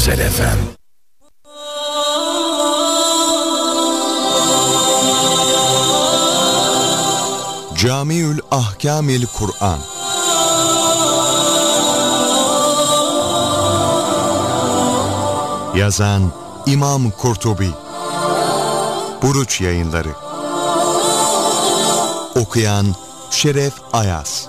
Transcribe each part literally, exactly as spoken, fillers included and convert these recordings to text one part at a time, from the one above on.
Özel F M. Camiül Ahkamil Kur'an. Yazan İmam Kurtubi. Buruç Yayınları. Okuyan Şeref Ayaz.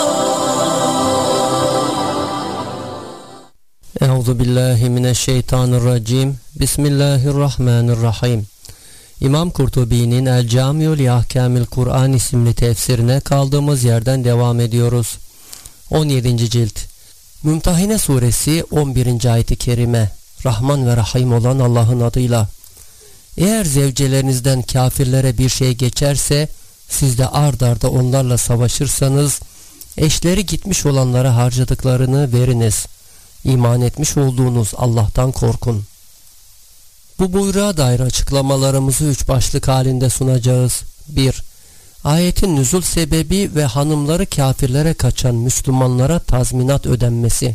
Euzubillahimineşşeytanirracim. Bismillahirrahmanirrahim. İmam Kurtubi'nin El Camiül Ahkamil Kur'an isimli tefsirine kaldığımız yerden devam ediyoruz. on yedinci cilt. Mümtehine suresi on birinci ayet-i kerime. Rahman ve Rahim olan Allah'ın adıyla. Eğer zevcelerinizden kafirlere bir şey geçerse, siz de ard arda onlarla savaşırsanız, eşleri gitmiş olanlara harcadıklarını veriniz. İman etmiş olduğunuz Allah'tan korkun. Bu buyruğa dair açıklamalarımızı üç başlık halinde sunacağız. bir. Ayetin nüzul sebebi ve hanımları kafirlere kaçan Müslümanlara tazminat ödenmesi.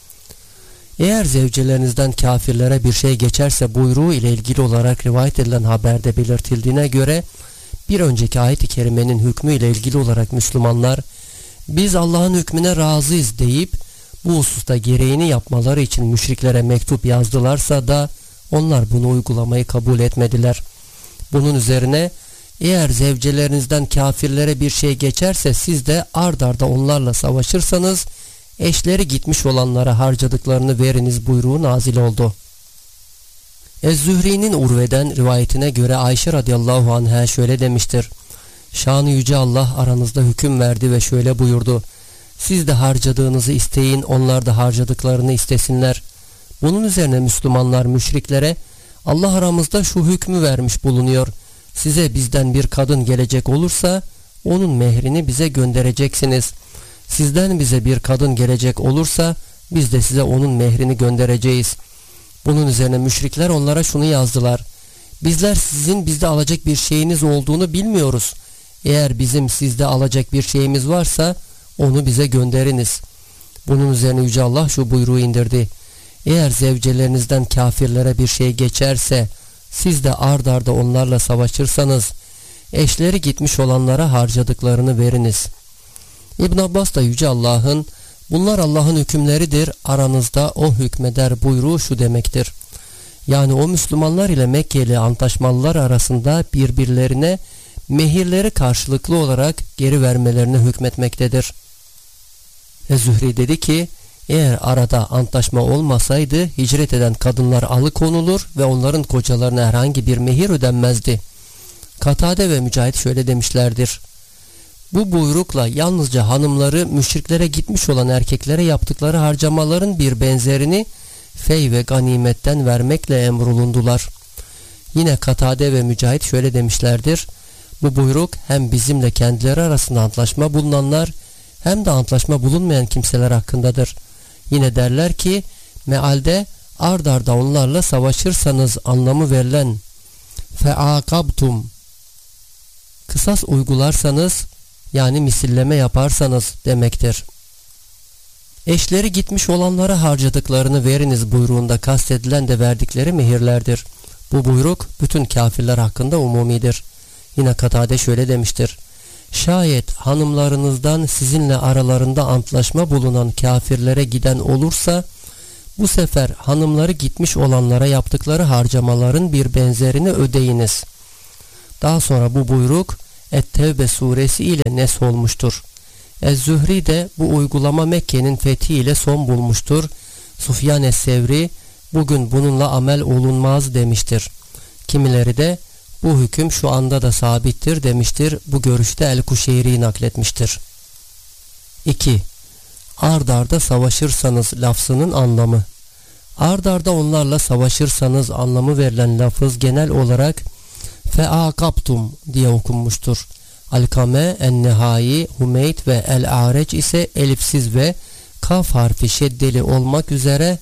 Eğer zevcelerinizden kafirlere bir şey geçerse buyruğu ile ilgili olarak rivayet edilen haberde belirtildiğine göre, bir önceki ayet-i kerimenin hükmü ile ilgili olarak Müslümanlar, biz Allah'ın hükmüne razıyız deyip, bu hususta gereğini yapmaları için müşriklere mektup yazdılarsa da, onlar bunu uygulamayı kabul etmediler. Bunun üzerine, eğer zevcelerinizden kafirlere bir şey geçerse siz de ard arda onlarla savaşırsanız, eşleri gitmiş olanlara harcadıklarını veriniz buyruğu nazil oldu. Ez-Zühri'nin Urve'den rivayetine göre Ayşe radıyallahu anh'a şöyle demiştir. Şanı yüce Allah aranızda hüküm verdi ve şöyle buyurdu. Siz de harcadığınızı isteyin, onlar da harcadıklarını istesinler. Bunun üzerine Müslümanlar müşriklere, Allah aramızda şu hükmü vermiş bulunuyor. Size bizden bir kadın gelecek olursa onun mehrini bize göndereceksiniz. Sizden bize bir kadın gelecek olursa biz de size onun mehrini göndereceğiz. Bunun üzerine müşrikler onlara şunu yazdılar. Bizler sizin bizde alacak bir şeyiniz olduğunu bilmiyoruz. Eğer bizim sizde alacak bir şeyimiz varsa onu bize gönderiniz. Bunun üzerine Yüce Allah şu buyruğu indirdi. Eğer zevcelerinizden kafirlere bir şey geçerse siz de ard arda onlarla savaşırsanız eşleri gitmiş olanlara harcadıklarını veriniz. İbn Abbas da Yüce Allah'ın bunlar Allah'ın hükümleridir, aranızda o hükmeder buyruğu şu demektir. Yani o Müslümanlar ile Mekkeli antlaşmalılar arasında birbirlerine mehirleri karşılıklı olarak geri vermelerine hükmetmektedir. Ve Zühri dedi ki, eğer arada antlaşma olmasaydı hicret eden kadınlar alıkonulur ve onların kocalarına herhangi bir mehir ödenmezdi. Katade ve Mücahit şöyle demişlerdir. Bu buyrukla yalnızca hanımları müşriklere gitmiş olan erkeklere yaptıkları harcamaların bir benzerini fey ve ganimetten vermekle emrolundular. Yine Katade ve Mücahit şöyle demişlerdir. Bu buyruk hem bizimle kendileri arasında antlaşma bulunanlar hem de antlaşma bulunmayan kimseler hakkındadır. Yine derler ki mealde ard arda onlarla savaşırsanız anlamı verilen feakabtum kısas uygularsanız yani misilleme yaparsanız demektir. Eşleri gitmiş olanlara harcadıklarını veriniz buyruğunda kastedilen de verdikleri mehirlerdir. Bu buyruk bütün kafirler hakkında umumidir. Yine Katade şöyle demiştir. Şayet hanımlarınızdan sizinle aralarında antlaşma bulunan kafirlere giden olursa bu sefer hanımları gitmiş olanlara yaptıkları harcamaların bir benzerini ödeyiniz. Daha sonra bu buyruk Et-Tevbe suresi ile nesh olmuştur. Ez-Zühri de bu uygulama Mekke'nin fethi ile son bulmuştur. Sufyan es-Sevri bugün bununla amel olunmaz demiştir. Kimileri de bu hüküm şu anda da sabittir demiştir. Bu görüşte El-Kuşeyri nakletmiştir. iki. Ard arda savaşırsanız lafzının anlamı. Ard arda onlarla savaşırsanız anlamı verilen lafız genel olarak feakabtum diye okunmuştur. Alkame, En-Nehai, Hümeyt ve El-Areç ise elifsiz ve kaf harfi şeddeli olmak üzere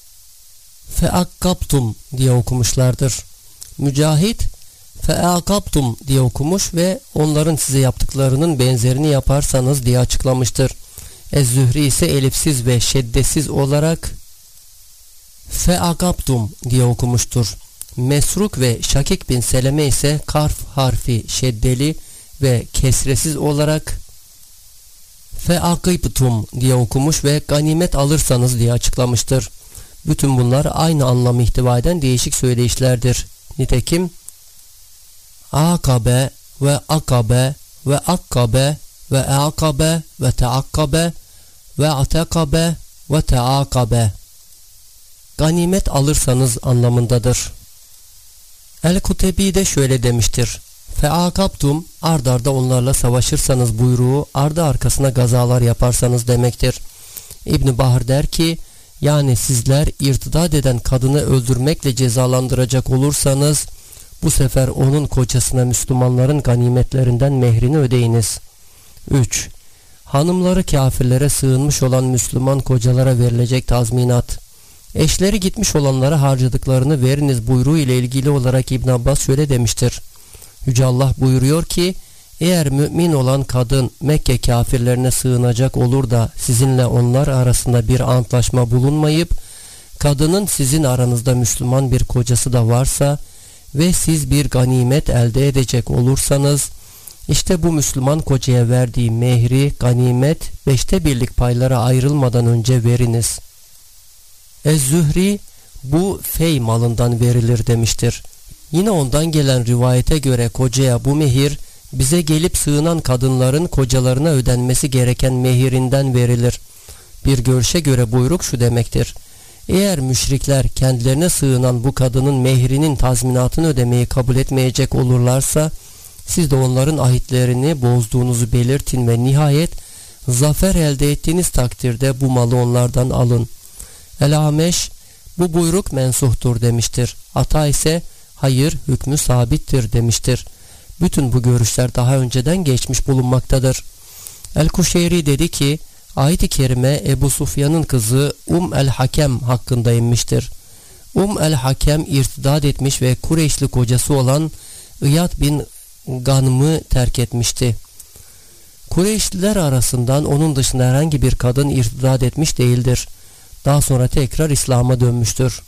feakabtum diye okumuşlardır. Mücahit feakabtum diye okumuş ve onların size yaptıklarının benzerini yaparsanız diye açıklamıştır. Ez-Zühri ise elifsiz ve şeddesiz olarak feagabtum diye okumuştur. Mesruk ve Şakik bin Seleme ise karf harfi şeddeli ve kesresiz olarak feagibtum diye okumuş ve ganimet alırsanız diye açıklamıştır. Bütün bunlar aynı anlamı ihtiva eden değişik söyleyişlerdir. Nitekim akabe ve akabe ve akkabe ve akabe ve teakkabe ve atakabe ve teakabe ganimet alırsanız anlamındadır. El-Kutebi de şöyle demiştir. Feakabtum ardarda onlarla savaşırsanız buyruğu ardı arkasına gazalar yaparsanız demektir. İbn Bahar der ki yani sizler irtidat eden kadını öldürmekle cezalandıracak olursanız bu sefer onun kocasına Müslümanların ganimetlerinden mehrini ödeyiniz. üç. Hanımları kafirlere sığınmış olan Müslüman kocalara verilecek tazminat. Eşleri gitmiş olanlara harcadıklarını veriniz buyruğu ile ilgili olarak İbn Abbas şöyle demiştir. Yüce Allah buyuruyor ki eğer mümin olan kadın Mekke kafirlerine sığınacak olur da sizinle onlar arasında bir antlaşma bulunmayıp kadının sizin aranızda Müslüman bir kocası da varsa ve siz bir ganimet elde edecek olursanız işte bu Müslüman kocaya verdiği mehri ganimet beşte birlik paylara ayrılmadan önce veriniz. Ez-Zühri bu fey malından verilir demiştir. Yine ondan gelen rivayete göre kocaya bu mehir bize gelip sığınan kadınların kocalarına ödenmesi gereken mehirinden verilir. Bir görüşe göre buyruk şu demektir. Eğer müşrikler kendilerine sığınan bu kadının mehrinin tazminatını ödemeyi kabul etmeyecek olurlarsa siz de onların ahitlerini bozduğunuzu belirtin ve nihayet zafer elde ettiğiniz takdirde bu malı onlardan alın. El-Ameş bu buyruk mensuhtur demiştir. Ata ise hayır hükmü sabittir demiştir. Bütün bu görüşler daha önceden geçmiş bulunmaktadır. El-Kuşeyri dedi ki ayet-i kerime Ebu Sufyan'ın kızı Um el-Hakem hakkında inmiştir. Um el-Hakem irtidat etmiş ve Kureyşli kocası olan İyad bin Ganm'ı terk etmişti. Kureyşliler arasından onun dışında herhangi bir kadın irtidat etmiş değildir. Daha sonra tekrar İslam'a dönmüştür.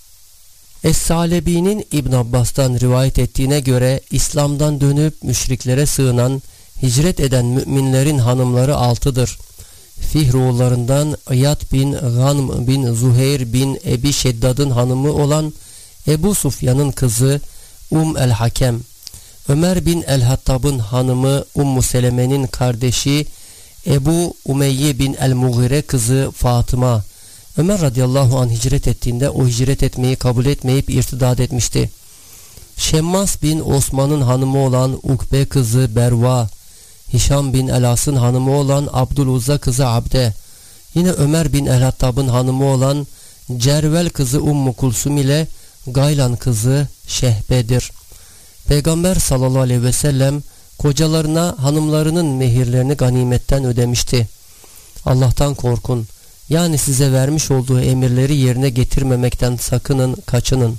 Es-Salebi'nin İbn Abbas'tan rivayet ettiğine göre İslam'dan dönüp müşriklere sığınan, hicret eden müminlerin hanımları altıdır. Fihroğullarından İyad bin Ganm bin Zuheyr bin Ebi Şeddad'ın hanımı olan Ebu Sufyan'ın kızı Um el-Hakem, Ömer bin el-Hattab'ın hanımı Ummu Seleme'nin kardeşi Ebu Umeyye bin el-Mughire kızı Fatıma, Ömer radıyallahu anh hicret ettiğinde o hicret etmeyi kabul etmeyip irtidat etmişti. Şemmas bin Osman'ın hanımı olan Ukbe kızı Berva, Hişam bin el-As'ın hanımı olan Abdüluzza kızı Abde, yine Ömer bin el-Hattab'ın hanımı olan Cervel kızı Ummu Kulsum ile Gaylan kızı Şehbe'dir. Peygamber sallallahu aleyhi ve sellem kocalarına hanımlarının mehirlerini ganimetten ödemişti. Allah'tan korkun. Yani size vermiş olduğu emirleri yerine getirmemekten sakının, kaçının.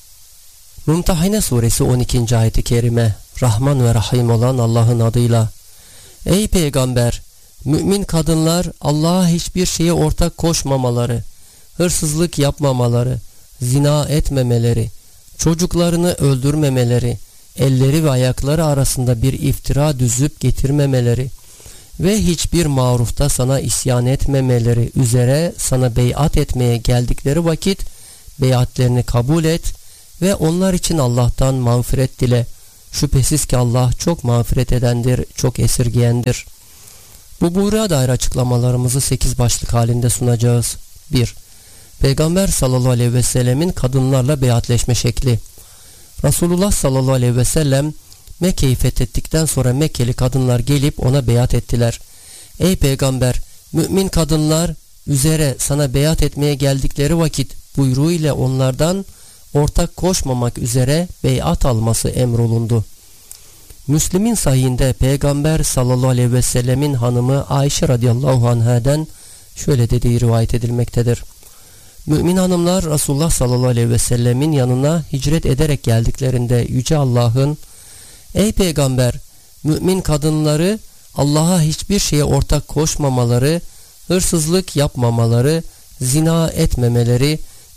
Mümtehine suresi on ikinci ayet-i kerime. Rahman ve Rahim olan Allah'ın adıyla. Ey peygamber! Mümin kadınlar Allah'a hiçbir şeye ortak koşmamaları, hırsızlık yapmamaları, zina etmemeleri, çocuklarını öldürmemeleri, elleri ve ayakları arasında bir iftira düzüp getirmemeleri ve hiçbir marufta sana isyan etmemeleri üzere sana beyat etmeye geldikleri vakit beyatlerini kabul et ve onlar için Allah'tan mağfiret dile. Şüphesiz ki Allah çok mağfiret edendir, çok esirgeyendir. Bu buyruğa dair açıklamalarımızı sekiz başlık halinde sunacağız. bir. Peygamber sallallahu aleyhi ve sellemin kadınlarla beyatleşme şekli. Resulullah sallallahu aleyhi ve sellem Mekke'yi fethettikten sonra Mekkeli kadınlar gelip ona beyat ettiler. Ey peygamber! Mümin kadınlar üzere sana beyat etmeye geldikleri vakit buyruğu ile onlardan ortak koşmamak üzere beyat alması emrolundu. Müslim'in sahihinde Peygamber sallallahu aleyhi ve sellemin hanımı Ayşe radıyallahu anha'den şöyle dediği rivayet edilmektedir. Mümin hanımlar Resulullah sallallahu aleyhi ve sellemin yanına hicret ederek geldiklerinde Yüce Allah'ın ey peygamber! Mümin kadınları Allah'a hiçbir şeye ortak koşmamaları, hırsızlık yapmamaları, zina etmemeleri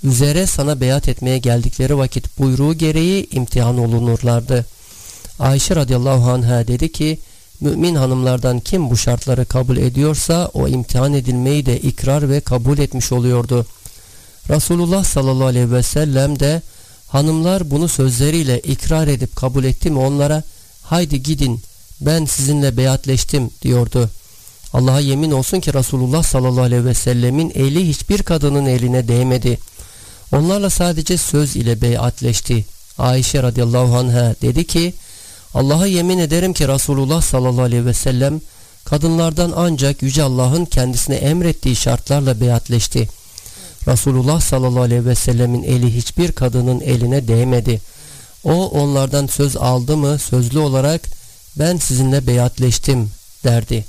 üzere sana beyat etmeye geldikleri vakit buyruğu gereği imtihan olunurlardı. Ayşe radıyallahu anha dedi ki, mümin hanımlardan kim bu şartları kabul ediyorsa o imtihan edilmeyi de ikrar ve kabul etmiş oluyordu. Resulullah sallallahu aleyhi ve sellem de hanımlar bunu sözleriyle ikrar edip kabul etti mi onlara haydi gidin ben sizinle beyatleştim diyordu. Allah'a yemin olsun ki Resulullah sallallahu aleyhi ve sellemin eli hiçbir kadının eline değmedi. Onlarla sadece söz ile beyatleşti. Ayşe radıyallahu anha dedi ki, Allah'a yemin ederim ki Resulullah sallallahu aleyhi ve sellem kadınlardan ancak Yüce Allah'ın kendisine emrettiği şartlarla beyatleşti. Resulullah sallallahu aleyhi ve sellemin eli hiçbir kadının eline değmedi. O onlardan söz aldı mı sözlü olarak ben sizinle beyatleştim derdi.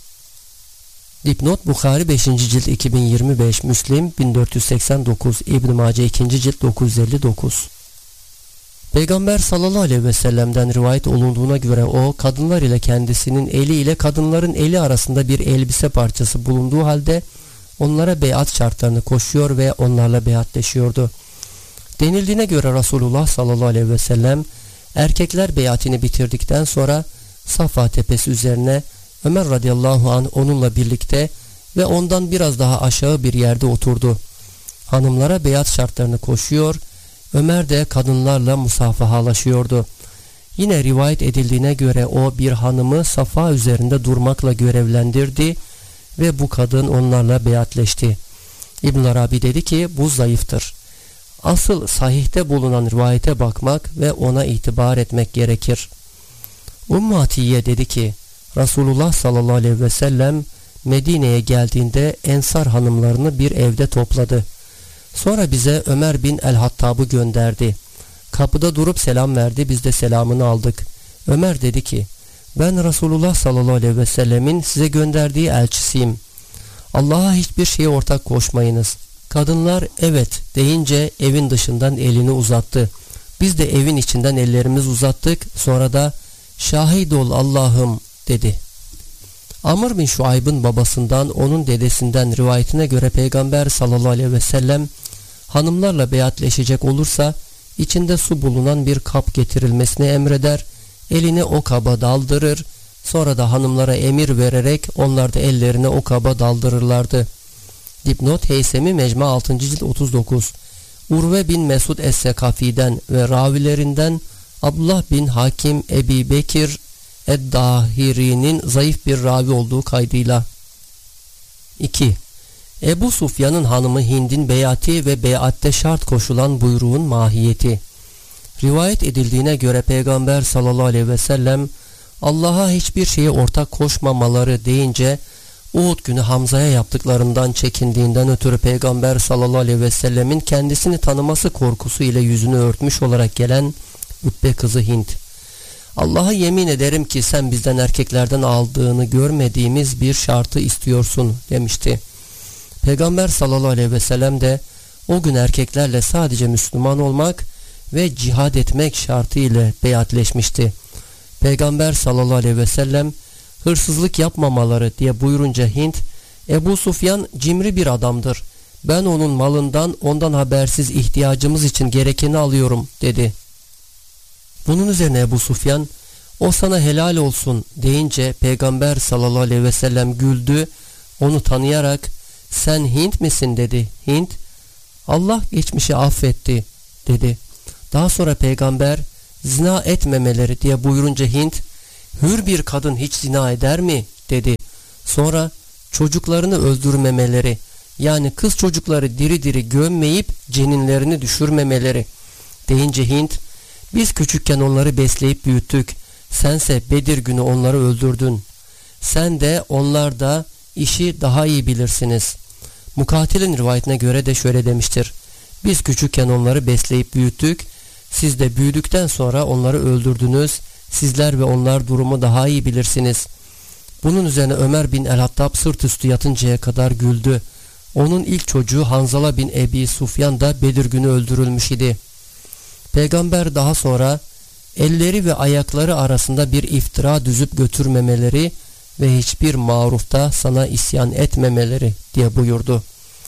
Dipnot Bukhari beşinci cilt iki bin yirmi beş, Müslim bin dört yüz seksen dokuz, İbn Mace ikinci cilt dokuz yüz elli dokuz. Peygamber sallallahu aleyhi ve sellem'den rivayet olunduğuna göre o kadınlar ile kendisinin eli ile kadınların eli arasında bir elbise parçası bulunduğu halde onlara beyat şartlarını koşuyor ve onlarla beyatleşiyordu. Denildiğine göre Resulullah sallallahu aleyhi ve sellem erkekler beyatini bitirdikten sonra Safa tepesi üzerine Ömer radıyallahu anh onunla birlikte ve ondan biraz daha aşağı bir yerde oturdu. Hanımlara beyat şartlarını koşuyor, Ömer de kadınlarla musafahalaşıyordu. Yine rivayet edildiğine göre o bir hanımı Safa üzerinde durmakla görevlendirdi ve bu kadın onlarla beyatleşti. İbn Arabi dedi ki bu zayıftır. Asıl sahihte bulunan rivayete bakmak ve ona itibar etmek gerekir. Ümmü Atiye dedi ki Resulullah sallallahu aleyhi ve sellem Medine'ye geldiğinde Ensar hanımlarını bir evde topladı. Sonra bize Ömer bin el-Hattab'ı gönderdi. Kapıda durup selam verdi, biz de selamını aldık. Ömer dedi ki ben Resulullah sallallahu aleyhi ve sellemin size gönderdiği elçisiyim. Allah'a hiçbir şeye ortak koşmayınız. Kadınlar evet deyince evin dışından elini uzattı. Biz de evin içinden ellerimizi uzattık. Sonra da şahit ol Allah'ım dedi. Amr bin Şuayb'ın babasından onun dedesinden rivayetine göre Peygamber sallallahu aleyhi ve sellem hanımlarla beyatleşecek olursa içinde su bulunan bir kap getirilmesini emreder, elini o kaba daldırır, sonra da hanımlara emir vererek onlar da ellerini o kaba daldırırlardı. Dipnot Heysemi Mecma altıncı cilt otuz dokuz. Urve bin Mesud Es-Sekafi'den ve ravilerinden Abdullah bin Hakim Ebi Bekir Ed-Dahiri'nin zayıf bir ravi olduğu kaydıyla. iki. Ebu Sufyan'ın hanımı Hind'in beyati ve beyatte şart koşulan buyruğun mahiyeti. Rivayet edildiğine göre Peygamber sallallahu aleyhi ve sellem Allah'a hiçbir şeye ortak koşmamaları deyince Uhud günü Hamza'ya yaptıklarından çekindiğinden ötürü Peygamber sallallahu aleyhi ve sellemin kendisini tanıması korkusu ile yüzünü örtmüş olarak gelen Utbe kızı Hind, Allah'a yemin ederim ki sen bizden erkeklerden aldığını görmediğimiz bir şartı istiyorsun demişti. Peygamber sallallahu aleyhi ve sellem de o gün erkeklerle sadece Müslüman olmak ve cihad etmek şartı ile beyatleşmişti. Peygamber sallallahu aleyhi ve sellem hırsızlık yapmamaları diye buyurunca Hint, Ebu Sufyan cimri bir adamdır. Ben onun malından ondan habersiz ihtiyacımız için gerekeni alıyorum dedi. Bunun üzerine Ebu Sufyan o sana helal olsun deyince Peygamber sallallahu aleyhi ve sellem güldü, onu tanıyarak sen Hint misin dedi. Hint Allah geçmişi affetti dedi. Daha sonra Peygamber zina etmemeleri diye buyurunca Hint hür bir kadın hiç zina eder mi dedi. Sonra çocuklarını öldürmemeleri, yani kız çocukları diri diri gömmeyip ceninlerini düşürmemeleri deyince Hint biz küçükken onları besleyip büyüttük, sense Bedir günü onları öldürdün, sen de onlar da işi daha iyi bilirsiniz. Mukatil'in rivayetine göre de şöyle demiştir: biz küçükken onları besleyip büyüttük, siz de büyüdükten sonra onları öldürdünüz, sizler ve onlar durumu daha iyi bilirsiniz. Bunun üzerine Ömer bin el-Hattab sırt üstü yatıncaya kadar güldü. Onun ilk çocuğu Hanzala bin Ebi Sufyan da Bedir günü öldürülmüş idi. Peygamber daha sonra elleri ve ayakları arasında bir iftira düzüp götürmemeleri ve hiçbir marufta sana isyan etmemeleri diye buyurdu.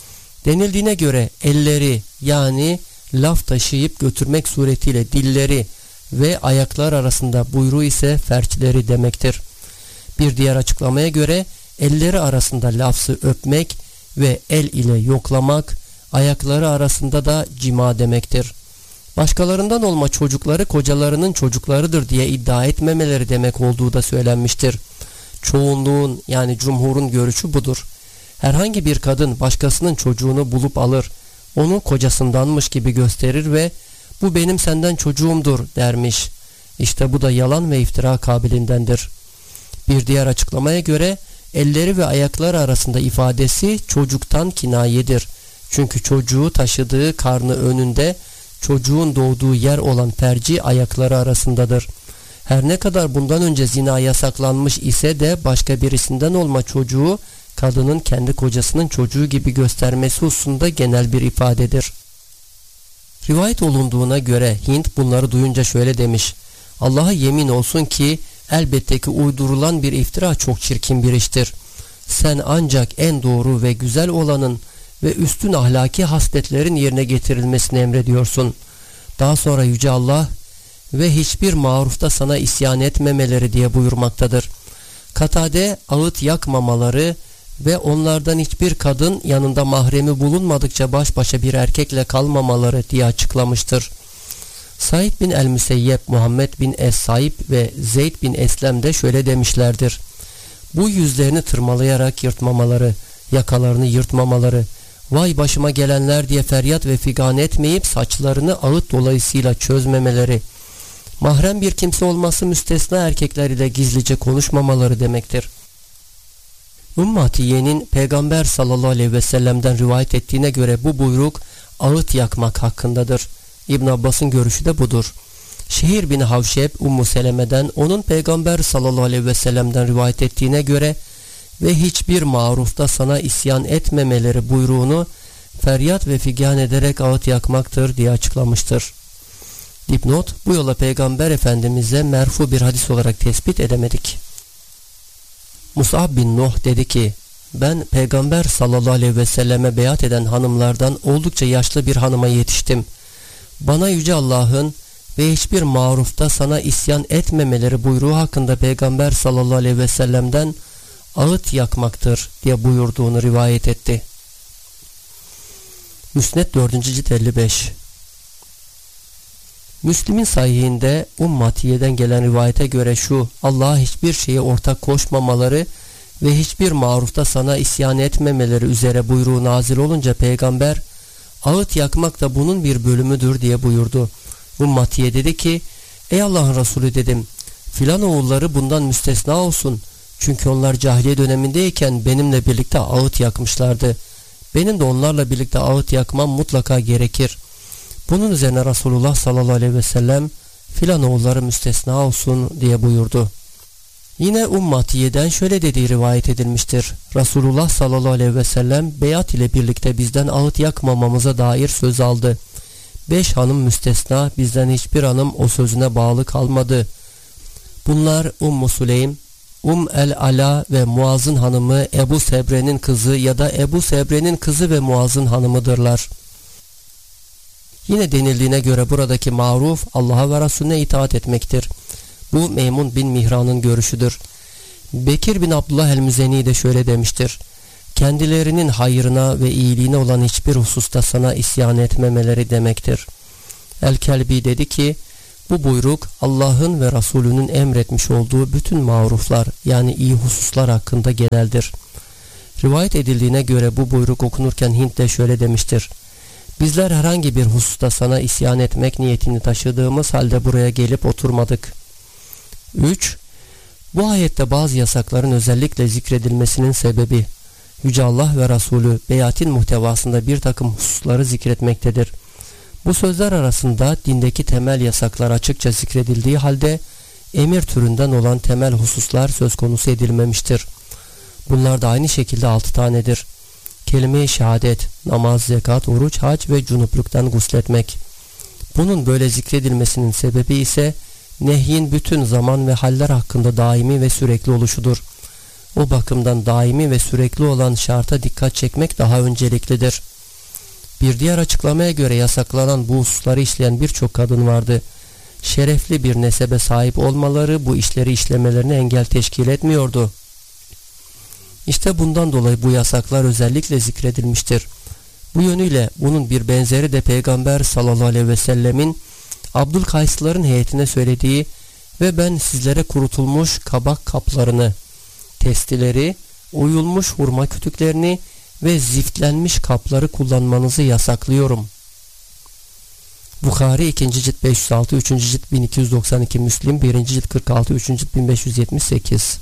Denildiğine göre elleri yani laf taşıyıp götürmek suretiyle dilleri ve ayaklar arasında buyruğu ise ferçleri demektir. Bir diğer açıklamaya göre elleri arasında lafzı öpmek ve el ile yoklamak, ayakları arasında da cima demektir. Başkalarından olma çocukları kocalarının çocuklarıdır diye iddia etmemeleri demek olduğu da söylenmiştir. Çoğunluğun yani cumhurun görüşü budur. Herhangi bir kadın başkasının çocuğunu bulup alır, onu kocasındanmış gibi gösterir ve bu benim senden çocuğumdur dermiş. İşte bu da yalan ve iftira kabilindendir. Bir diğer açıklamaya göre elleri ve ayakları arasında ifadesi çocuktan kinayedir. Çünkü çocuğu taşıdığı karnı önünde, çocuğun doğduğu yer olan ferci ayakları arasındadır. Her ne kadar bundan önce zina yasaklanmış ise de başka birisinden olma çocuğu kadının kendi kocasının çocuğu gibi göstermesi hususunda genel bir ifadedir. Rivayet olunduğuna göre Hint bunları duyunca şöyle demiş: Allah'a yemin olsun ki elbette ki uydurulan bir iftira çok çirkin bir iştir. Sen ancak en doğru ve güzel olanın ve üstün ahlaki hasletlerin yerine getirilmesini emrediyorsun. Daha sonra Yüce Allah ve hiçbir marufta sana isyan etmemeleri diye buyurmaktadır. Katade ağıt yakmamaları ve onlardan hiçbir kadın yanında mahremi bulunmadıkça baş başa bir erkekle kalmamaları diye açıklamıştır. Said bin el-Müseyyep, Muhammed bin Es-Saib ve Zeyd bin Eslem de şöyle demişlerdir: bu yüzlerini tırmalayarak yırtmamaları, yakalarını yırtmamaları, vay başıma gelenler diye feryat ve figan etmeyip saçlarını ağıt dolayısıyla çözmemeleri, mahrem bir kimse olması müstesna erkekler ile gizlice konuşmamaları demektir. Ümmü Atiye'nin Peygamber sallallahu aleyhi ve sellem'den rivayet ettiğine göre bu buyruk ağıt yakmak hakkındadır. İbn Abbas'ın görüşü de budur. Şehir bin Havşeb Ummu Seleme'den onun Peygamber sallallahu aleyhi ve sellem'den rivayet ettiğine göre ve hiçbir marufta sana isyan etmemeleri buyruğunu feryat ve figan ederek ağıt yakmaktır diye açıklamıştır. Dipnot: bu yola Peygamber Efendimiz'e merfu bir hadis olarak tespit edemedik. Mus'ab bin Nuh dedi ki, ben Peygamber sallallahu aleyhi ve selleme beyat eden hanımlardan oldukça yaşlı bir hanıma yetiştim. Bana Yüce Allah'ın ve hiçbir marufta sana isyan etmemeleri buyruğu hakkında Peygamber sallallahu aleyhi ve sellem'den ağıt yakmaktır diye buyurduğunu rivayet etti. Müsned dördüncü cilt elli beş. Müslim'in sahihinde Ümmü Atiye'den gelen rivayete göre şu: Allah'a hiçbir şeye ortak koşmamaları ve hiçbir marufta sana isyan etmemeleri üzere buyruğu nazil olunca Peygamber ağıt yakmak da bunun bir bölümüdür diye buyurdu. Ümmü Atiye dedi ki, ey Allah'ın Resulü dedim, filan oğulları bundan müstesna olsun. Çünkü onlar cahiliye dönemindeyken benimle birlikte ağıt yakmışlardı. Benim de onlarla birlikte ağıt yakmam mutlaka gerekir. Bunun üzerine Resulullah sallallahu aleyhi ve sellem filan oğulları müstesna olsun diye buyurdu. Yine Ümmü Atiye'den şöyle dediği rivayet edilmiştir. Resulullah sallallahu aleyhi ve sellem beyat ile birlikte bizden ağıt yakmamamıza dair söz aldı. Beş hanım müstesna, bizden hiçbir hanım o sözüne bağlı kalmadı. Bunlar Ummu Süleym, Um el-Ala ve Muaz'ın hanımı Ebu Sebre'nin kızı ya da Ebu Sebre'nin kızı ve Muaz'ın hanımıdırlar. Yine denildiğine göre buradaki maruf Allah'a ve Resulüne itaat etmektir. Bu Meymun bin Mihran'ın görüşüdür. Bekir bin Abdullah el-Müzeni de şöyle demiştir: kendilerinin hayrına ve iyiliğine olan hiçbir hususta sana isyan etmemeleri demektir. El-Kelbi dedi ki, bu buyruk Allah'ın ve Resulünün emretmiş olduğu bütün maruflar yani iyi hususlar hakkında geneldir. Rivayet edildiğine göre bu buyruk okunurken Hint de şöyle demiştir: bizler herhangi bir hususta sana isyan etmek niyetini taşıdığımız halde buraya gelip oturmadık. üç. Bu ayette bazı yasakların özellikle zikredilmesinin sebebi, Yüce Allah ve Resulü beyatin muhtevasında bir takım hususları zikretmektedir. Bu sözler arasında dindeki temel yasaklar açıkça zikredildiği halde emir türünden olan temel hususlar söz konusu edilmemiştir. Bunlar da aynı şekilde altı tanedir. Kelime-i şehadet, namaz, zekat, oruç, hac ve cunupluktan gusletmek. Bunun böyle zikredilmesinin sebebi ise nehyin bütün zaman ve haller hakkında daimi ve sürekli oluşudur. O bakımdan daimi ve sürekli olan şarta dikkat çekmek daha önceliklidir. Bir diğer açıklamaya göre yasaklanan bu hususları işleyen birçok kadın vardı. Şerefli bir nesebe sahip olmaları bu işleri işlemelerine engel teşkil etmiyordu. İşte bundan dolayı bu yasaklar özellikle zikredilmiştir. Bu yönüyle bunun bir benzeri de Peygamber sallallahu aleyhi ve sellemin Abdülkaysların heyetine söylediği ve ben sizlere kurutulmuş kabak kaplarını, testileri, oyulmuş hurma kütüklerini ve ziftlenmiş kapları kullanmanızı yasaklıyorum. Bukhari ikinci cilt beş yüz altı, üçüncü cilt bin iki yüz doksan iki, Müslim birinci cilt kırk altı, üçüncü cilt bin beş yüz yetmiş sekiz.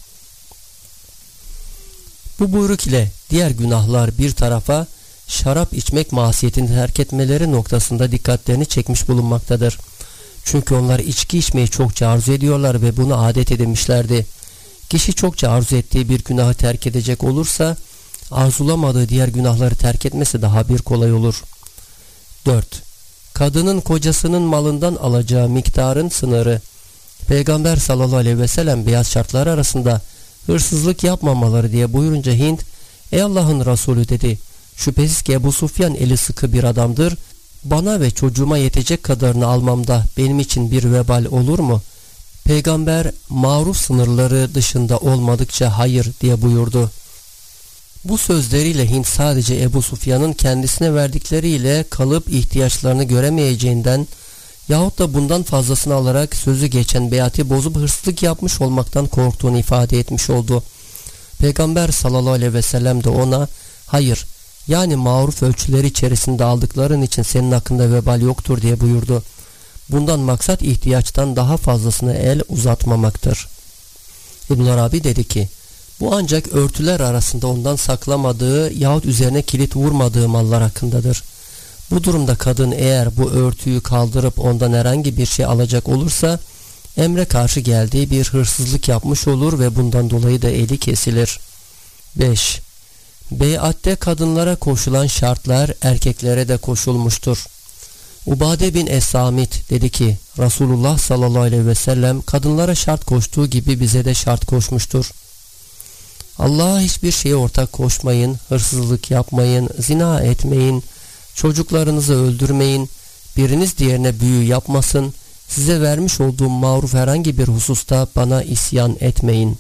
Bu buyruk ile diğer günahlar bir tarafa, şarap içmek masiyetini terk etmeleri noktasında dikkatlerini çekmiş bulunmaktadır. Çünkü onlar içki içmeyi çokça arzu ediyorlar ve bunu adet edinmişlerdi. Kişi çokça arzu ettiği bir günahı terk edecek olursa, arzulamadığı diğer günahları terk etmesi daha bir kolay olur. dört. Kadının kocasının malından alacağı miktarın sınırı. Peygamber sallallahu aleyhi ve sellem beyaz şartlar arasında hırsızlık yapmamaları diye buyurunca Hint, ey Allah'ın Resulü dedi, şüphesiz ki Ebu Sufyan eli sıkı bir adamdır, bana ve çocuğuma yetecek kadarını almamda benim için bir vebal olur mu? Peygamber maruf sınırları dışında olmadıkça hayır diye buyurdu. Bu sözleriyle Hint sadece Ebu Sufyan'ın kendisine verdikleriyle kalıp ihtiyaçlarını göremeyeceğinden yahut da bundan fazlasını alarak sözü geçen beyati bozup hırsızlık yapmış olmaktan korktuğunu ifade etmiş oldu. Peygamber sallallahu aleyhi ve sellem de ona hayır, yani maruf ölçüleri içerisinde aldıkların için senin hakkında vebal yoktur diye buyurdu. Bundan maksat ihtiyaçtan daha fazlasını el uzatmamaktır. İbn Arabi dedi ki, bu ancak örtüler arasında ondan saklamadığı yahut üzerine kilit vurmadığı mallar hakkındadır. Bu durumda kadın eğer bu örtüyü kaldırıp ondan herhangi bir şey alacak olursa, emre karşı geldiği bir hırsızlık yapmış olur ve bundan dolayı da eli kesilir. beş. Beyatte kadınlara koşulan şartlar erkeklere de koşulmuştur. Ubade bin Es-Samit dedi ki, Resulullah sallallahu aleyhi ve sellem kadınlara şart koştuğu gibi bize de şart koşmuştur. Allah'a hiçbir şeye ortak koşmayın, hırsızlık yapmayın, zina etmeyin, çocuklarınızı öldürmeyin, biriniz diğerine büyü yapmasın, size vermiş olduğum maruf herhangi bir hususta bana isyan etmeyin.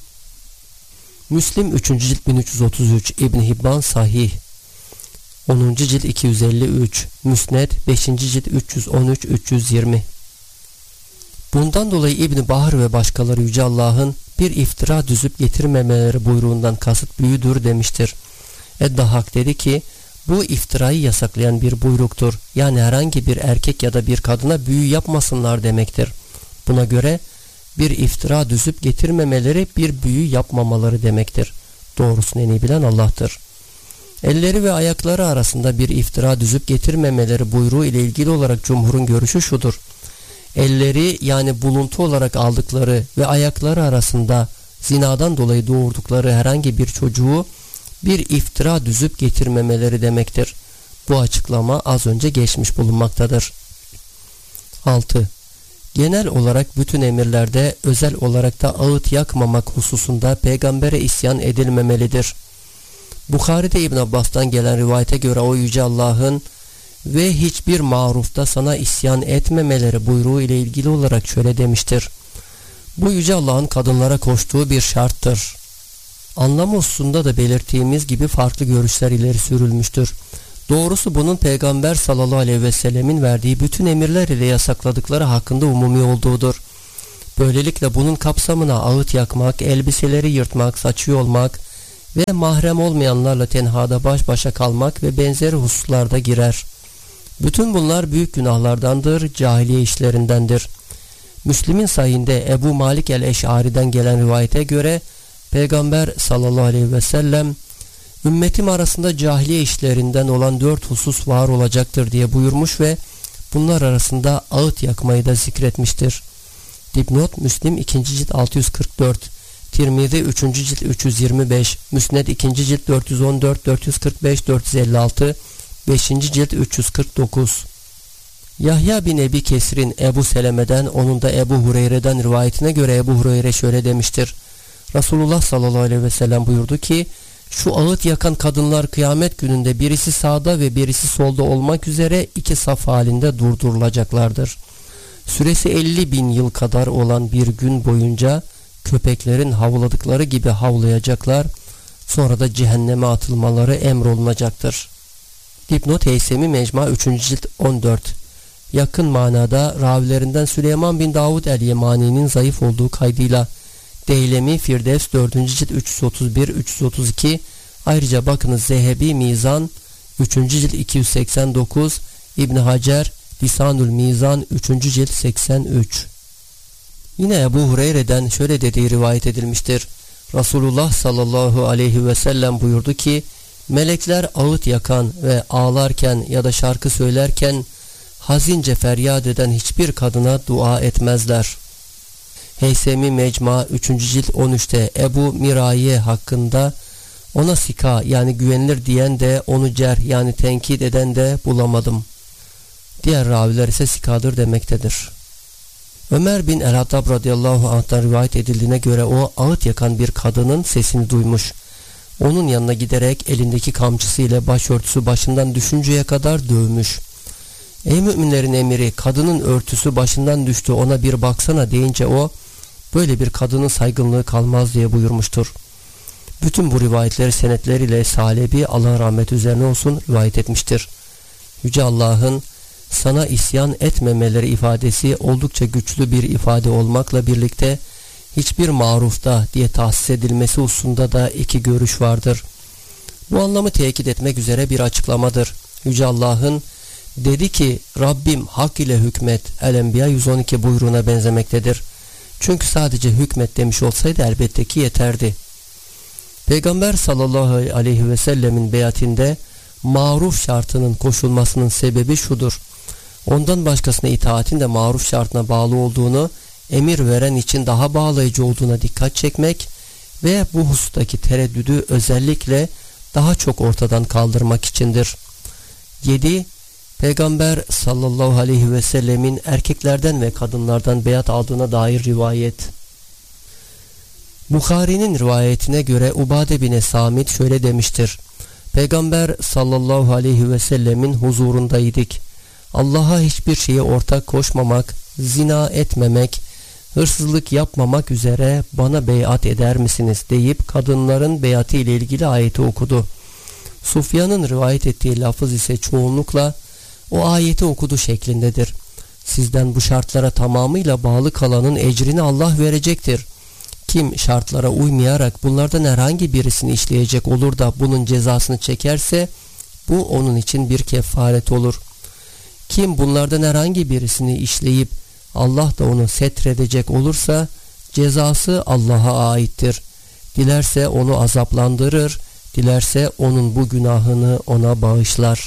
Müslim üçüncü cilt bin üç yüz otuz üç, İbn Hibban Sahih onuncu cilt iki yüz elli üç, Müsned beşinci cilt üç yüz on üç üç yüz yirmi. Bundan dolayı İbn Bahar ve başkaları Yüce Allah'ın bir iftira düzüp getirmemeleri buyruğundan kasıt büyüdür demiştir. Eddahak dedi ki, bu iftirayı yasaklayan bir buyruktur. Yani herhangi bir erkek ya da bir kadına büyü yapmasınlar demektir. Buna göre bir iftira düzüp getirmemeleri bir büyü yapmamaları demektir. Doğrusunu en iyi bilen Allah'tır. Elleri ve ayakları arasında bir iftira düzüp getirmemeleri buyruğu ile ilgili olarak cumhurun görüşü şudur. Elleri yani buluntu olarak aldıkları ve ayakları arasında zinadan dolayı doğurdukları herhangi bir çocuğu bir iftira düzüp getirmemeleri demektir. Bu açıklama az önce geçmiş bulunmaktadır. altı. Genel olarak bütün emirlerde özel olarak da ağıt yakmamak hususunda peygambere isyan edilmemelidir. Bukhari'de İbn Abbas'tan gelen rivayete göre o Yüce Allah'ın ve hiçbir marufta sana isyan etmemeleri buyruğu ile ilgili olarak şöyle demiştir. Bu Yüce Allah'ın kadınlara koştuğu bir şarttır. Anlamı hususunda da belirttiğimiz gibi farklı görüşler ileri sürülmüştür. Doğrusu bunun Peygamber sallallahu aleyhi ve sellemin verdiği bütün emirler ile yasakladıkları hakkında umumi olduğudur. Böylelikle bunun kapsamına ağıt yakmak, elbiseleri yırtmak, saçı yolmak ve mahrem olmayanlarla tenhada baş başa kalmak ve benzeri hususlarda girer. Bütün bunlar büyük günahlardandır, cahiliye işlerindendir. Müslim'in sahihinde Ebu Malik el-Eş'ari'den gelen rivayete göre Peygamber sallallahu aleyhi ve sellem ümmetim arasında cahiliye işlerinden olan dört husus var olacaktır diye buyurmuş ve bunlar arasında ağıt yakmayı da zikretmiştir. Dipnot Müslim ikinci cilt altı yüz kırk dört, Tirmizi üçüncü cilt üç yüz yirmi beş, Müsned ikinci cilt dört yüz on dört, dört yüz kırk beş, dört yüz elli altı, beşinci cilt üç yüz kırk dokuz. Yahya bin Ebi Kesir'in Ebu Seleme'den, onun da Ebu Hureyre'den rivayetine göre Ebu Hureyre şöyle demiştir. Resulullah sallallahu aleyhi ve sellem buyurdu ki, Şu ağıt yakan kadınlar kıyamet gününde birisi sağda ve birisi solda olmak üzere iki saf halinde durdurulacaklardır. Süresi elli bin yıl kadar olan bir gün boyunca köpeklerin havladıkları gibi havlayacaklar. Sonra da cehenneme atılmaları emrolunacaktır. Dipnot Heysemi Mecma üçüncü cilt on dört. Yakın manada ravilerinden Süleyman bin Davud el-Yemani'nin zayıf olduğu kaydıyla Deylemi Firdevs dördüncü cilt üç yüz otuz bir üç yüz otuz iki. Ayrıca bakınız Zehebi Mizan üçüncü cilt iki yüz seksen dokuz, İbn Hacer Lisanül Mizan üçüncü cilt seksen üç. Yine Ebu Hureyre'den şöyle dediği rivayet edilmiştir. Resulullah sallallahu aleyhi ve sellem buyurdu ki, melekler ağıt yakan ve ağlarken ya da şarkı söylerken hazince feryat eden hiçbir kadına dua etmezler. Heysemi Mecma üçüncü cilt on üçte Ebu Miraye hakkında ona sika yani güvenilir diyen de onu cer yani tenkit eden de bulamadım. Diğer raviler ise sikadır demektedir. Ömer bin el-Hattab radıyallahu anh'tan rivayet edildiğine göre o ağıt yakan bir kadının sesini duymuş. Onun yanına giderek elindeki kamçısıyla başörtüsü başından düşünceye kadar dövmüş. Ey müminlerin emiri, kadının örtüsü başından düştü, ona bir baksana deyince o, böyle bir kadının saygınlığı kalmaz diye buyurmuştur. Bütün bu rivayetleri senetleriyle Salebi Allah rahmet üzerine olsun rivayet etmiştir. Yüce Allah'ın sana isyan etmemeleri ifadesi oldukça güçlü bir ifade olmakla birlikte hiçbir marufta diye tahsis edilmesi hususunda da iki görüş vardır. Bu anlamı tekit etmek üzere bir açıklamadır. Yüce Allah'ın dedi ki Rabbim hak ile hükmet El-Enbiya yüz on iki buyruğuna benzemektedir. Çünkü sadece hükmet demiş olsaydı elbette ki yeterdi. Peygamber sallallahu aleyhi ve sellemin beyatinde maruf şartının koşulmasının sebebi şudur. Ondan başkasına itaatin de maruf şartına bağlı olduğunu, emir veren için daha bağlayıcı olduğuna dikkat çekmek ve bu husustaki tereddüdü özellikle daha çok ortadan kaldırmak içindir. yedi. Peygamber sallallahu aleyhi ve sellemin erkeklerden ve kadınlardan beyat aldığına dair rivayet. Bukhari'nin rivayetine göre Ubade bin Samit şöyle demiştir. Peygamber sallallahu aleyhi ve sellemin huzurundaydık. Allah'a hiçbir şeye ortak koşmamak, zina etmemek, hırsızlık yapmamak üzere bana beyat eder misiniz deyip kadınların beyatı ile ilgili ayeti okudu. Sufyan'ın rivayet ettiği lafız ise çoğunlukla o ayeti okudu şeklindedir. Sizden bu şartlara tamamıyla bağlı kalanın ecrini Allah verecektir. Kim şartlara uymayarak bunlardan herhangi birisini işleyecek olur da bunun cezasını çekerse bu onun için bir kefaret olur. Kim bunlardan herhangi birisini işleyip Allah da onu setredecek olursa cezası Allah'a aittir. Dilerse onu azaplandırır, dilerse onun bu günahını ona bağışlar.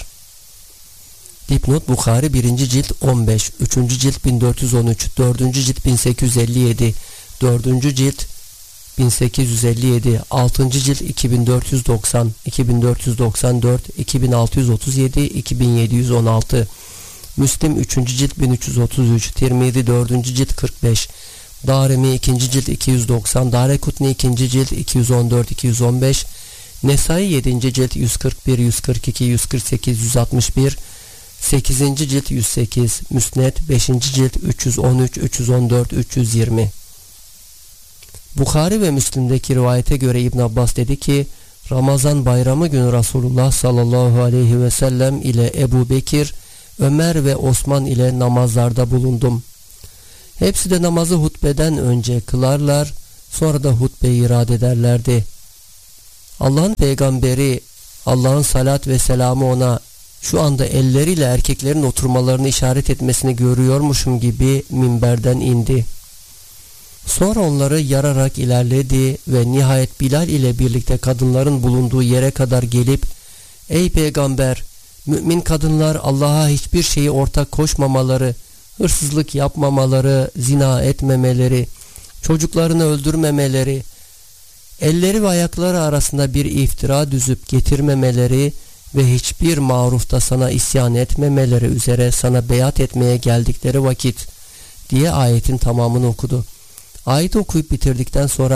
Dipnot Bukhari birinci cilt on beş, üçüncü cilt bin dört yüz on üç, dördüncü cilt bin sekiz yüz elli yedi, dördüncü cilt bin sekiz yüz elli yedi, altıncı cilt iki bin dört yüz doksan, iki bin dört yüz doksan dört, iki bin altı yüz otuz yedi, iki bin yedi yüz on altı, Müslim üçüncü cilt bin üç yüz otuz üç, Tirmizi dördüncü cilt kırk beş, Darimi ikinci cilt iki yüz doksan, Darekutni ikinci cilt iki yüz on dört iki yüz on beş, Nesai yedinci cilt yüz kırk bir, yüz kırk iki, yüz kırk sekiz, yüz altmış bir, sekizinci cilt yüz sekiz, Müsned beşinci cilt üç yüz on üç, üç yüz on dört, üç yüz yirmi. Bukhari ve Müslim'deki rivayete göre İbn Abbas dedi ki, Ramazan bayramı günü Resulullah sallallahu aleyhi ve sellem ile Ebu Bekir, Ömer ve Osman ile namazlarda bulundum. Hepsi de namazı hutbeden önce kılarlar, sonra da hutbeyi irad ederlerdi. Allah'ın peygamberi, Allah'ın salat ve selamı ona şu anda elleriyle erkeklerin oturmalarını işaret etmesini görüyormuşum gibi minberden indi. Sonra onları yararak ilerledi ve nihayet Bilal ile birlikte kadınların bulunduğu yere kadar gelip, ey peygamber, mümin kadınlar Allah'a hiçbir şeyi ortak koşmamaları, hırsızlık yapmamaları, zina etmemeleri, çocuklarını öldürmemeleri, elleri ve ayakları arasında bir iftira düzüp getirmemeleri ve hiçbir marufta sana isyan etmemeleri üzere sana beyat etmeye geldikleri vakit diye ayetin tamamını okudu. Ayeti okuyup bitirdikten sonra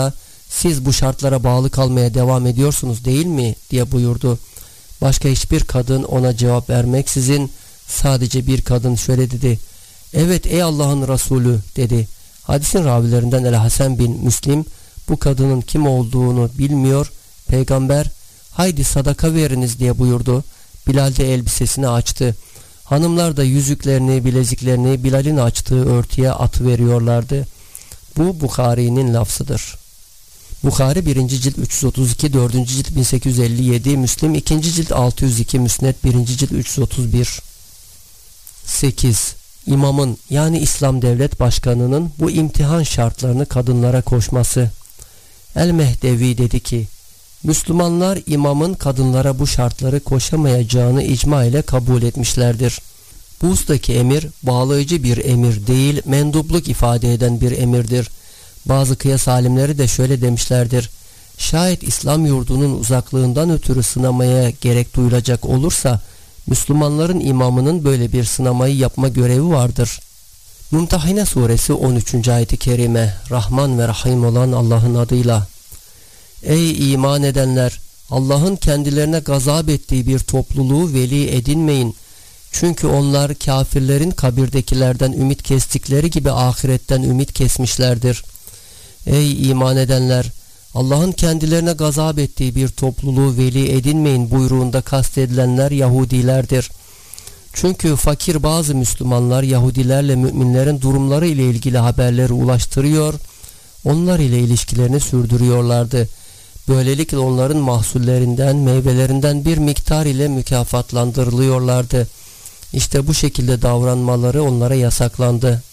siz bu şartlara bağlı kalmaya devam ediyorsunuz değil mi diye buyurdu. Başka hiçbir kadın ona cevap vermeksizin sadece bir kadın şöyle dedi. Evet ey Allah'ın Resulü dedi. Hadisin ravilerinden El-Hasen bin Müslim bu kadının kim olduğunu bilmiyor. Peygamber haydi sadaka veriniz diye buyurdu. Bilal de elbisesini açtı. Hanımlar da yüzüklerini, bileziklerini Bilal'in açtığı örtüye atıveriyorlardı. Bu Bukhari'nin lafzıdır. Bukhari birinci cilt üç yüz otuz iki, dördüncü cilt bin sekiz yüz elli yedi, Müslim ikinci cilt altı yüz iki, Müsned birinci cilt üç yüz otuz bir. sekiz. İmamın yani İslam Devlet Başkanı'nın bu imtihan şartlarını kadınlara koşması. El-Mehdevi dedi ki, Müslümanlar imamın kadınlara bu şartları koşamayacağını icma ile kabul etmişlerdir. Bu ustaki emir bağlayıcı bir emir değil, mendupluk ifade eden bir emirdir. Bazı kıyas alimleri de şöyle demişlerdir. Şayet İslam yurdunun uzaklığından ötürü sınamaya gerek duyulacak olursa, Müslümanların imamının böyle bir sınamayı yapma görevi vardır. Mümtehine suresi on üçüncü ayet-i kerime. Rahman ve Rahim olan Allah'ın adıyla. Ey iman edenler! Allah'ın kendilerine gazap ettiği bir topluluğu veli edinmeyin. Çünkü onlar kafirlerin kabirdekilerden ümit kestikleri gibi ahiretten ümit kesmişlerdir. Ey iman edenler! Allah'ın kendilerine gazap ettiği bir topluluğu veli edinmeyin buyruğunda kastedilenler Yahudilerdir. Çünkü fakir bazı Müslümanlar Yahudilerle müminlerin durumları ile ilgili haberleri ulaştırıyor, onlar ile ilişkilerini sürdürüyorlardı. Böylelikle onların mahsullerinden, meyvelerinden bir miktar ile mükafatlandırılıyorlardı. İşte bu şekilde davranmaları onlara yasaklandı.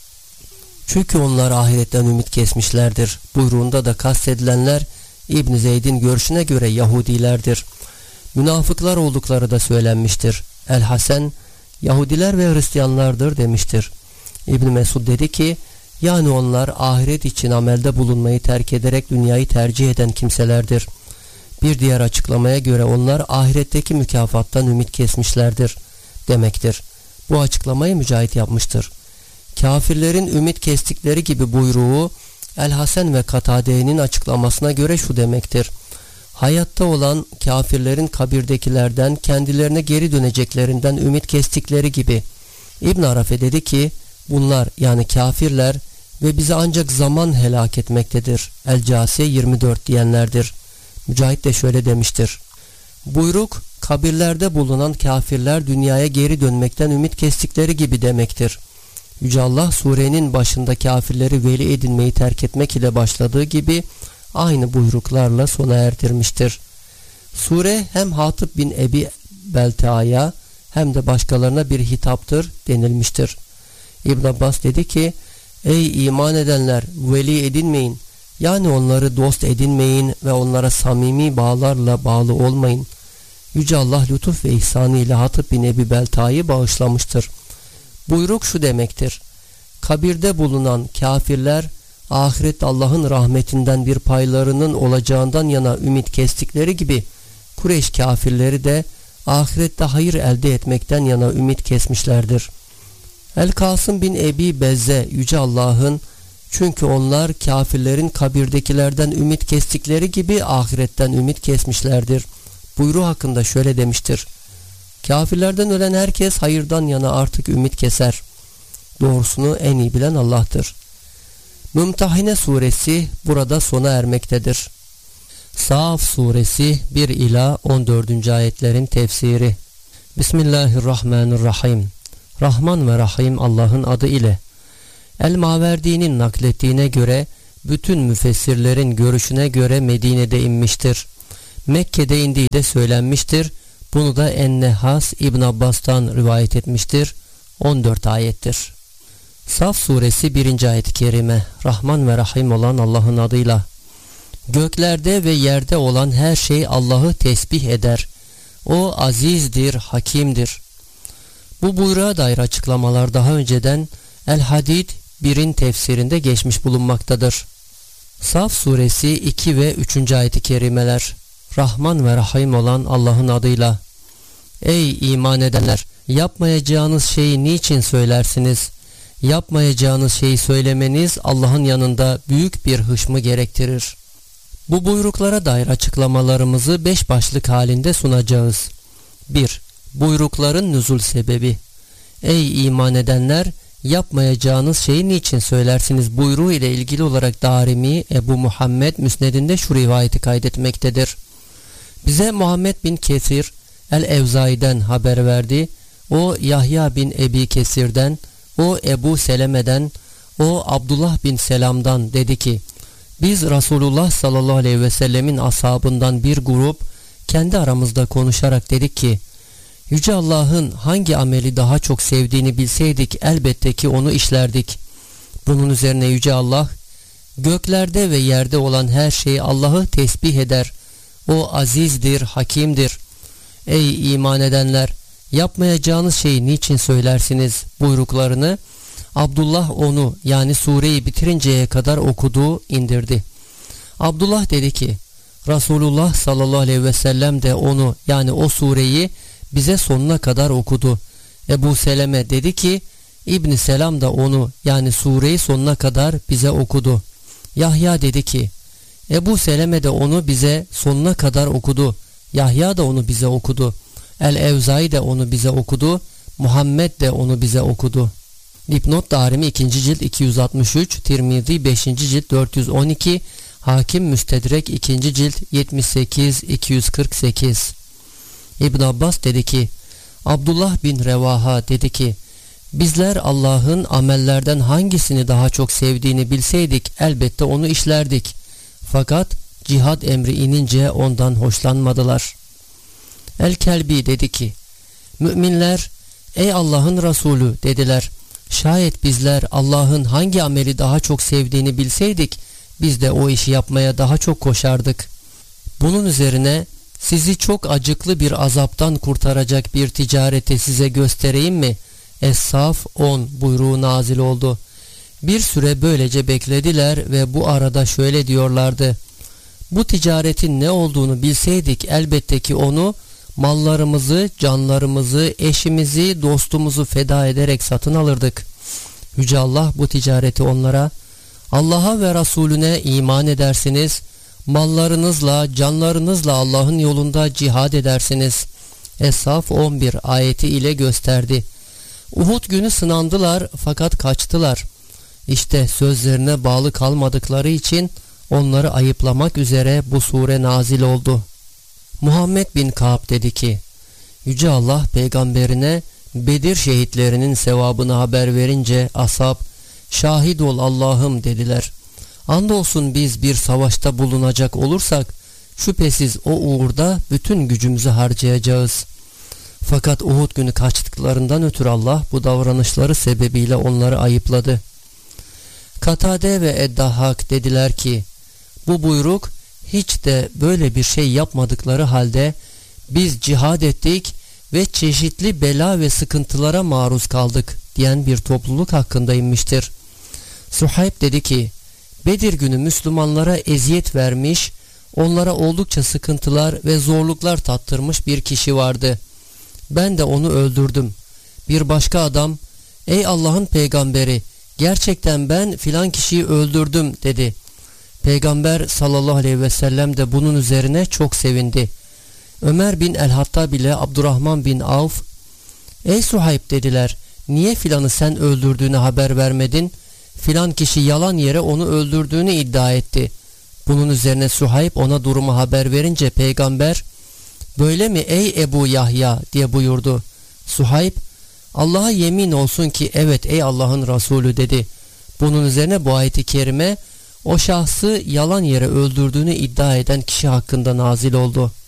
Çünkü onlar ahiretten ümit kesmişlerdir. Buyruğunda da kastedilenler İbn Zeyd'in görüşüne göre Yahudilerdir. Münafıklar oldukları da söylenmiştir. El-Hasen, Yahudiler ve Hristiyanlardır demiştir. İbn Mesud dedi ki, yani onlar ahiret için amelde bulunmayı terk ederek dünyayı tercih eden kimselerdir. Bir diğer açıklamaya göre onlar ahiretteki mükafattan ümit kesmişlerdir demektir. Bu açıklamayı Mücahit yapmıştır. Kafirlerin ümit kestikleri gibi buyruğu El-Hasen ve Katade'nin açıklamasına göre şu demektir. Hayatta olan kafirlerin kabirdekilerden kendilerine geri döneceklerinden ümit kestikleri gibi. İbn Arafe dedi ki bunlar yani kafirler ve bizi ancak zaman helak etmektedir. El-Casiye yirmi dört diyenlerdir. Mücahit de şöyle demiştir. Buyruk kabirlerde bulunan kafirler dünyaya geri dönmekten ümit kestikleri gibi demektir. Yüce Allah surenin başında kafirleri veli edinmeyi terk etmek ile başladığı gibi aynı buyruklarla sona erdirmiştir. Sure hem Hatip bin Ebi Belta'ya hem de başkalarına bir hitaptır denilmiştir. İbn Abbas dedi ki, ey iman edenler veli edinmeyin, yani onları dost edinmeyin ve onlara samimi bağlarla bağlı olmayın. Yüce Allah lütuf ve ihsanı ile Hatip bin Ebi Belta'yı bağışlamıştır. Buyruk şu demektir. Kabirde bulunan kafirler ahiret Allah'ın rahmetinden bir paylarının olacağından yana ümit kestikleri gibi Kureyş kafirleri de ahirette hayır elde etmekten yana ümit kesmişlerdir. El-Kasım bin Ebi Bezze Yüce Allah'ın çünkü onlar kafirlerin kabirdekilerden ümit kestikleri gibi ahiretten ümit kesmişlerdir buyruğu hakkında şöyle demiştir. Kafirlerden ölen herkes hayırdan yana artık ümit keser. Doğrusunu en iyi bilen Allah'tır. Mümtehine suresi burada sona ermektedir. Saf suresi bir ila on dördüncü ayetlerin tefsiri. Bismillahirrahmanirrahim. Rahman ve Rahim Allah'ın adı ile. El-Maverdi'nin naklettiğine göre bütün müfessirlerin görüşüne göre Medine'de inmiştir. Mekke'de indiği de söylenmiştir. Bunu da En-Nehas İbn Abbas'tan rivayet etmiştir. on dört ayettir. Saf suresi birinci ayet-i kerime. Rahman ve Rahim olan Allah'ın adıyla. Göklerde ve yerde olan her şey Allah'ı tesbih eder. O azizdir, hakimdir. Bu buyruğa dair açıklamalar daha önceden El-Hadid birin tefsirinde geçmiş bulunmaktadır. Saf suresi iki ve üçüncü ayet-i kerimeler. Rahman ve Rahim olan Allah'ın adıyla. Ey iman edenler! Yapmayacağınız şeyi niçin söylersiniz? Yapmayacağınız şeyi söylemeniz Allah'ın yanında büyük bir hışmı gerektirir. Bu buyruklara dair açıklamalarımızı beş başlık halinde sunacağız. bir. Buyrukların nüzul sebebi. Ey iman edenler, yapmayacağınız şeyi niçin söylersiniz buyruğu ile ilgili olarak Darimi Ebu Muhammed Müsned'inde şu rivayeti kaydetmektedir. Bize Muhammed bin Kesir el-Evzai'den haber verdi. O Yahya bin Ebi Kesir'den, o Ebu Seleme'den, o Abdullah bin Selam'dan dedi ki, biz Resulullah sallallahu aleyhi ve sellemin ashabından bir grup kendi aramızda konuşarak dedik ki, Yüce Allah'ın hangi ameli daha çok sevdiğini bilseydik elbette ki onu işlerdik. Bunun üzerine Yüce Allah, göklerde ve yerde olan her şeyi Allah'ı tesbih eder. O azizdir, hakimdir. Ey iman edenler, yapmayacağınız şeyi niçin söylersiniz buyruklarını Abdullah onu yani sureyi bitirinceye kadar okudu, indirdi. Abdullah dedi ki, Resulullah sallallahu aleyhi ve sellem de onu yani o sureyi bize sonuna kadar okudu. Ebu Seleme dedi ki, İbn Selam da onu yani sureyi sonuna kadar bize okudu. Yahya dedi ki, Ebu Seleme de onu bize sonuna kadar okudu. Yahya da onu bize okudu. El-Evzai de onu bize okudu. Muhammed de onu bize okudu. Dipnot Darimi ikinci cilt iki yüz altmış üç, Tirmizi beşinci cilt dört yüz on iki, Hakim Müstedrek ikinci cilt yetmiş sekiz iki yüz kırk sekiz. İbn Abbas dedi ki, Abdullah bin Revaha dedi ki, bizler Allah'ın amellerden hangisini daha çok sevdiğini bilseydik elbette onu işlerdik. Fakat cihad emri inince ondan hoşlanmadılar. El-Kelbi dedi ki, müminler, ey Allah'ın Resulü dediler, şayet bizler Allah'ın hangi ameli daha çok sevdiğini bilseydik, biz de o işi yapmaya daha çok koşardık. Bunun üzerine, sizi çok acıklı bir azaptan kurtaracak bir ticareti size göstereyim mi? Es-Saf on buyruğu nazil oldu. Bir süre böylece beklediler ve bu arada şöyle diyorlardı. Bu ticaretin ne olduğunu bilseydik elbette ki onu mallarımızı, canlarımızı, eşimizi, dostumuzu feda ederek satın alırdık. Yüce Allah bu ticareti onlara, Allah'a ve Resulüne iman edersiniz, mallarınızla, canlarınızla Allah'ın yolunda cihad edersiniz. Es-Saf on bir ayeti ile gösterdi. Uhud günü sınandılar fakat kaçtılar. İşte sözlerine bağlı kalmadıkları için onları ayıplamak üzere bu sure nazil oldu. Muhammed bin Ka'b dedi ki, Yüce Allah peygamberine Bedir şehitlerinin sevabını haber verince ashab, şahit ol Allah'ım dediler. Andolsun biz bir savaşta bulunacak olursak şüphesiz o uğurda bütün gücümüzü harcayacağız. Fakat Uhud günü kaçtıklarından ötürü Allah bu davranışları sebebiyle onları ayıpladı. Katade ve Eddahak dediler ki, bu buyruk hiç de böyle bir şey yapmadıkları halde biz cihad ettik ve çeşitli bela ve sıkıntılara maruz kaldık diyen bir topluluk hakkında inmiştir. Suhayb dedi ki, Bedir günü Müslümanlara eziyet vermiş, onlara oldukça sıkıntılar ve zorluklar tattırmış bir kişi vardı. Ben de onu öldürdüm. Bir başka adam, ey Allah'ın peygamberi, gerçekten ben filan kişiyi öldürdüm dedi. Peygamber sallallahu aleyhi ve sellem de bunun üzerine çok sevindi. Ömer bin el-Hattab ile Abdurrahman bin Avf, ey Suhayb dediler, niye filanı sen öldürdüğünü haber vermedin? Filan kişi yalan yere onu öldürdüğünü iddia etti. Bunun üzerine Suhayb ona durumu haber verince peygamber, böyle mi ey Ebu Yahya diye buyurdu. Suhayb, Allah'a yemin olsun ki evet ey Allah'ın Resulü dedi. Bunun üzerine bu ayet-i kerime o şahsı yalan yere öldürdüğünü iddia eden kişi hakkında nazil oldu.